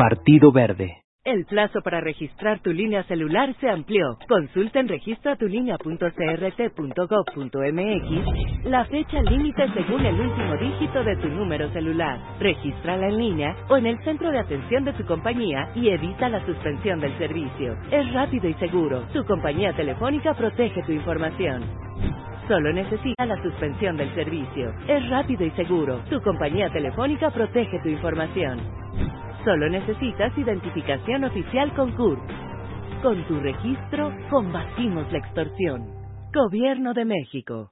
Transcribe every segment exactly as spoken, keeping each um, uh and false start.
Partido Verde. El plazo para registrar tu línea celular se amplió. Consulta en registratulinea punto c r t punto gov punto m x la fecha límite según el último dígito de tu número celular. Regístrala en línea o en el centro de atención de tu compañía y evita la suspensión del servicio. Es rápido y seguro. Tu compañía telefónica protege tu información. Solo necesita la suspensión del servicio. Es rápido y seguro. Tu compañía telefónica protege tu información. Solo necesitas identificación oficial con C U R. Con tu registro, combatimos la extorsión. Gobierno de México.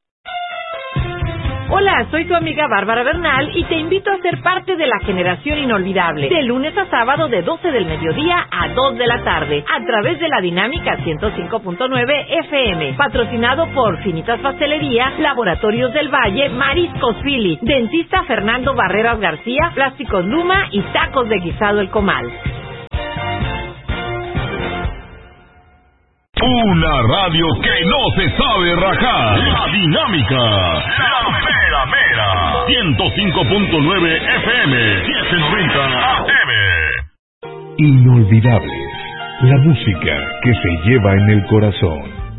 Hola, soy tu amiga Bárbara Bernal y te invito a ser parte de la generación inolvidable. De lunes a sábado de doce del mediodía a dos de la tarde. A través de la Dinámica ciento cinco punto nueve F M. Patrocinado por Finitas Pastelería, Laboratorios del Valle, Mariscos Philly, Dentista Fernando Barreras García, Plásticos Luma y Tacos de Guisado El Comal. Una radio que no se sabe rajar. La Dinámica. La Mera Mera. ciento cinco punto nueve F M. setecientos noventa A M. Inolvidables. La música que se lleva en el corazón.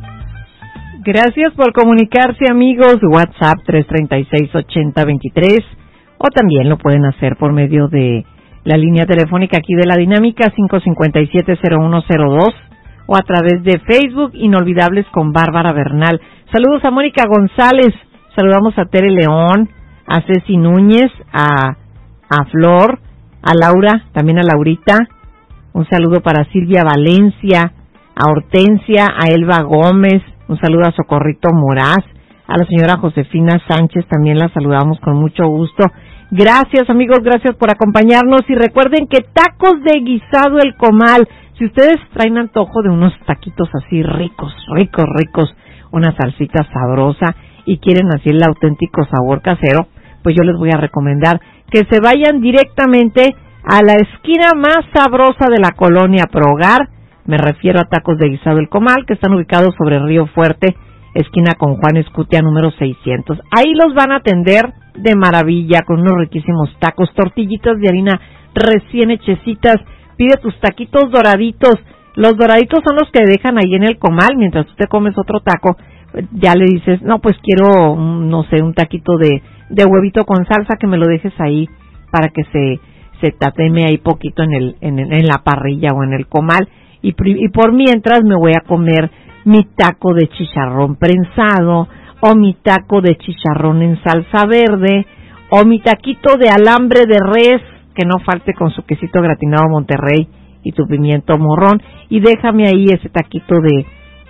Gracias por comunicarse, amigos. WhatsApp tres treinta y seis, ochenta, veintitrés. O también lo pueden hacer por medio de la línea telefónica aquí de la Dinámica cinco cincuenta y siete, cero uno cero dos. O a través de Facebook, Inolvidables con Bárbara Bernal. Saludos a Mónica González, saludamos a Tere León, a Ceci Núñez, a, a Flor, a Laura, también a Laurita. Un saludo para Silvia Valencia, a Hortensia, a Elba Gómez, un saludo a Socorrito Moraz, a la señora Josefina Sánchez, también la saludamos con mucho gusto. Gracias, amigos, gracias por acompañarnos y recuerden que Tacos de Guisado El Comal. Si ustedes traen antojo de unos taquitos así ricos, ricos, ricos, una salsita sabrosa y quieren así el auténtico sabor casero, pues yo les voy a recomendar que se vayan directamente a la esquina más sabrosa de la colonia Pro Hogar. Me refiero a Tacos de Guisado El Comal, que están ubicados sobre Río Fuerte, esquina con Juan Escutia número seiscientos. Ahí los van a atender de maravilla con unos riquísimos tacos, tortillitas de harina recién hechecitas. Pide tus taquitos doraditos. Los doraditos son los que dejan ahí en el comal. Mientras tú te comes otro taco, ya le dices, no, pues quiero, no sé, un taquito de, de huevito con salsa, que me lo dejes ahí para que se, se tateme ahí poquito en el, en, en la parrilla o en el comal. Y, y por mientras me voy a comer mi taco de chicharrón prensado, o mi taco de chicharrón en salsa verde, o mi taquito de alambre de res, que no falte con su quesito gratinado Monterrey y tu pimiento morrón, y déjame ahí ese taquito de,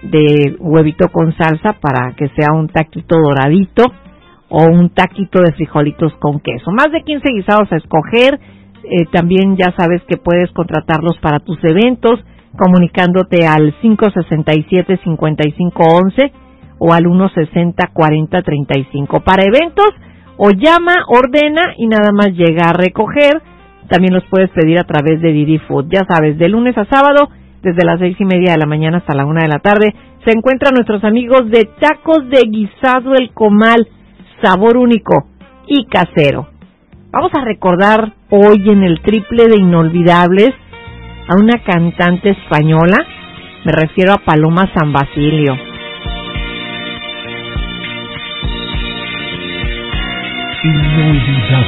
de huevito con salsa para que sea un taquito doradito o un taquito de frijolitos con queso. Más de quince guisados a escoger. Eh, también ya sabes que puedes contratarlos para tus eventos comunicándote al cinco sesenta y siete, cincuenta y cinco once o al uno sesenta, cuarenta, treinta y cinco. Para eventos, o llama, ordena y nada más llega a recoger. También los puedes pedir a través de Didi Food. Ya sabes, de lunes a sábado, desde las seis y media de la mañana hasta la una de la tarde, se encuentran nuestros amigos de Tacos de Guisado El Comal, sabor único y casero. Vamos a recordar hoy en el triple de Inolvidables a una cantante española, me refiero a Paloma San Basilio. Inolvidable.